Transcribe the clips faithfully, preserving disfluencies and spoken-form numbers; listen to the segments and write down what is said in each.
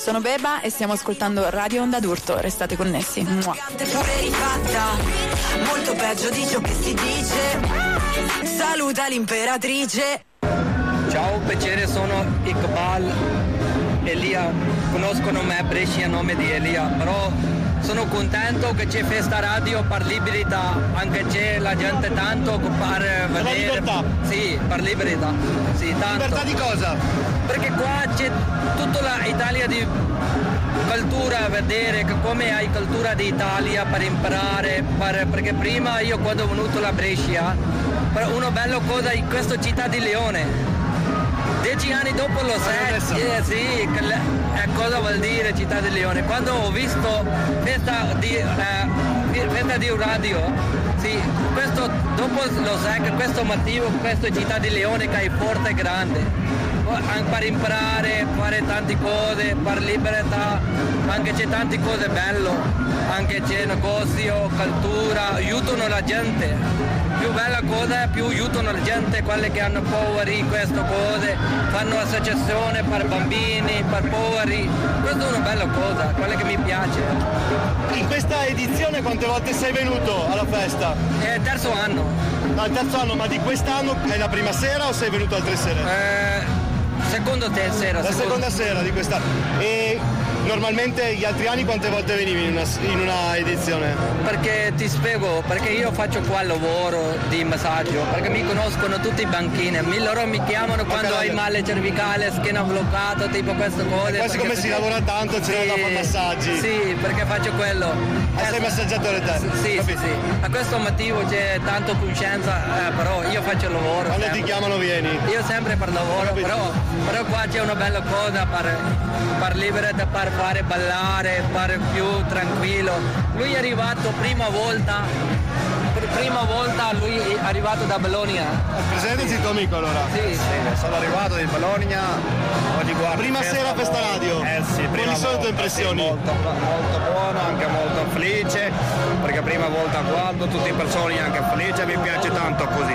sono Beba e stiamo ascoltando Radio Onda d'Urto, restate connessi. Mua. Pure rifatta, molto peggio di ciò che si dice. Saluta l'imperatrice. Ciao, piacere, sono Iqbal Elia, conoscono me Brescia a nome di Elia, però sono contento che c'è festa radio per libertà, anche c'è la gente tanto per vedere. libertà? Sì, per libertà. Sì, tanto. Libertà di cosa? Perché qua c'è tutta l'Italia di cultura, vedere che come hai cultura d'Italia per imparare, per, perché prima io quando ho venuto a Brescia, una bella cosa in questa città di Leone. Dieci anni dopo lo sai, eh, sì, che, cosa vuol dire città di Leone. Quando ho visto festa di, eh, festa di radio, sì, questo, dopo lo sai che questo motivo, questa città di Leone che è forte e grande. Per imparare, fare tante cose, per libertà, anche c'è tante cose belle, anche c'è negozio, cultura, aiutano la gente. Più bella cosa è più aiutano la gente, quelle che hanno poveri, queste cose, fanno associazione per bambini, per poveri, questa è una bella cosa, quella che mi piace. In questa edizione quante volte sei venuto alla festa? È il terzo anno. No, il terzo anno, ma di quest'anno è la prima sera o sei venuto altre sere? Eh, secondo te sera. La secondo... seconda sera di quest'anno. E normalmente gli altri anni quante volte venivi in una, in una edizione? Perché ti spiego, perché io faccio qua il lavoro di massaggio, perché mi conoscono tutti i banchini, mi, loro mi chiamano ma quando hai male cervicale, schiena bloccata, tipo queste cose. Poi siccome si lavora tanto c'è sì, da fare massaggi. Sì, perché faccio quello. Ah, sei massaggiatore te? Sì, sì, sì. A questo motivo c'è tanto coscienza, eh, però io faccio il lavoro. Quando sempre. ti chiamano vieni? Io sempre per lavoro, però, però qua c'è una bella cosa per, per libertà, per fare ballare, fare più tranquillo. Lui è arrivato prima volta, per prima volta lui è arrivato da Bologna. Presentaci il tuo amico allora. Sì, sì. Sono arrivato di Bologna, oggi guardo. Prima sera festa radio. Eh sì, prima Quali sono le tue impressioni? Sì, molto, molto buono, anche molto felice, perché prima volta guardo tutte le persone anche felici, mi piace tanto così.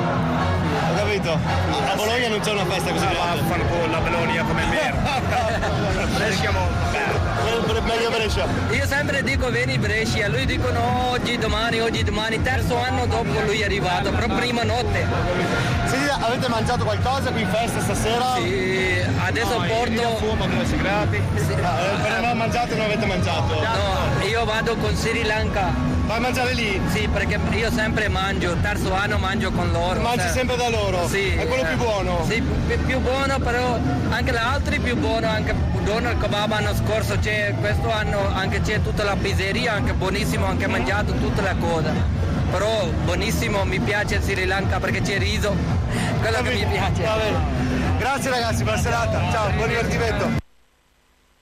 Ho capito? A Bologna non c'è una festa così grande. Vaffanculo, la Bologna come merda. Brescia molto bella. Meglio Brescia. Io sempre dico vieni Brescia, lui dicono oggi, domani, oggi, domani, terzo anno dopo lui è arrivato, però prima notte. Senti, avete mangiato qualcosa qui in festa stasera? Sì, adesso no, porto... fumo, grossi grati. Sì. Ah, eh, però non mangiate non avete mangiato? No, io vado con Sri Lanka. Vai a mangiare lì? Sì, perché io sempre mangio, terzo anno mangio con loro. Mangi cioè. sempre da loro? Sì. È quello eh, più buono? Sì, più, più buono, però anche gli altri più buono, anche dono il kebab l'anno scorso, c'è, questo anno anche c'è tutta la pizzeria, anche buonissimo, anche mangiato tutte le cose. Però buonissimo, mi piace il Sri Lanka perché c'è riso, quello che mi piace. Va bene. Grazie ragazzi, buona serata, ciao, buon divertimento.